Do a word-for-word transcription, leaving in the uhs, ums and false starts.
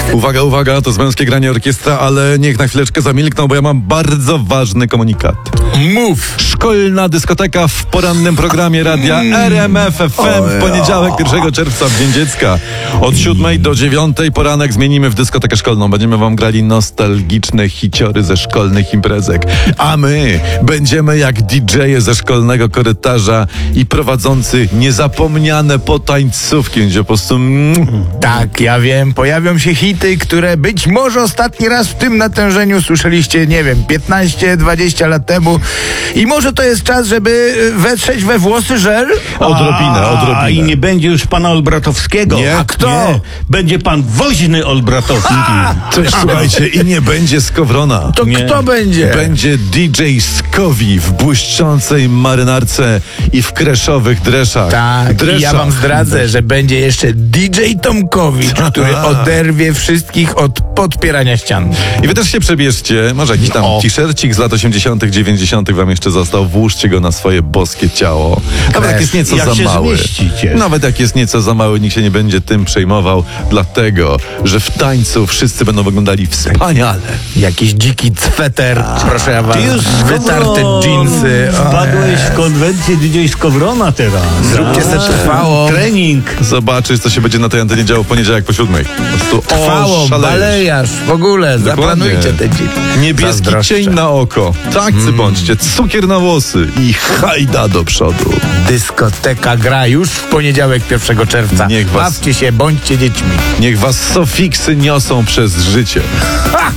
Uwaga, uwaga, to z Męskie Granie Orkiestra, ale niech na chwileczkę zamilkną, bo ja mam bardzo ważny komunikat. Mów! Szkolna dyskoteka w porannym programie radia R M F F M w poniedziałek pierwszego czerwca w Dzień Dziecka. Od siódmej do dziewiątej poranek zmienimy w dyskotekę szkolną. Będziemy wam grali nostalgiczne hiciory ze szkolnych imprezek. A my będziemy jak didżeje ze szkolnego korytarza i prowadzący niezapomniane potańcówki. Będzie po prostu... Mm. Tak, ja wiem, pojawią się hity, które być może ostatni raz w tym natężeniu słyszeliście, nie wiem, piętnaście dwadzieścia lat temu. I może to jest czas, żeby wetrzeć we włosy żel? Odrobinę, odrobinę. A i nie będzie już pana Olbratowskiego. Nie. A kto? Nie. Będzie pan Woźny Olbratowski. Cześć, słuchajcie, i nie będzie Skowrona. To Nie. kto będzie? Będzie D J Skowi w błyszczącej marynarce i w kreszowych dreszach. Tak, Dreszach. i ja wam zdradzę, że będzie jeszcze D J Tomkowicz, który oderwie wszystkich od podpierania ścian. I wy też się przebierzcie, może jakiś tam O. t-shircik z lat osiemdziesiątych, dziewięćdziesiątych wam jeszcze został, włóżcie go na swoje boskie ciało. Nawet jak jest nieco Jak za się mały. zmieścicie. Nawet jak jest nieco za mały, nikt się nie będzie tym przejmował, dlatego, że w tańcu wszyscy będą wyglądali wspaniale. Jakiś dziki cweter, proszę ja was, Ty już wytarte dżinsy. O, Wpadłeś w konwencję D J Skowrona teraz. Zróbcie se trwało. Trening. Zobaczysz, co się będzie na tej antenie działo w poniedziałek po siódmej. Po prostu Trwało, oszalejesz. balejarz, w ogóle, Dokładnie. zaplanujcie te dziki. Niebieski Zazdroszczę. cień na oko. Tacy bądźcie, cukier na włosy i hajda do przodu. Dyskoteka gra już w poniedziałek pierwszego czerwca. Niech was- Bawcie się, bądźcie dziećmi. Niech was sofiksy niosą przez życie. Ha!